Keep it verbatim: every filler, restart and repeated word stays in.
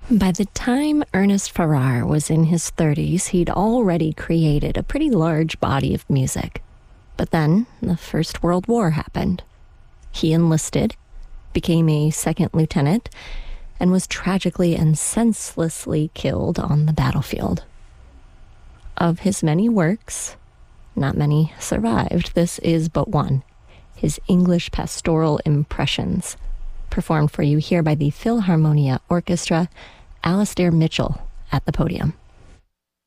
By the time Ernest Farrar was in his thirties, he'd already created a pretty large body of music. But then the First World War happened. He enlisted, became a second lieutenant, and was tragically and senselessly killed on the battlefield. Of his many works, not many survived. This is but one, his English Pastoral Impressions, performed for you here by the Philharmonia Orchestra, Alastair Mitchell at the podium.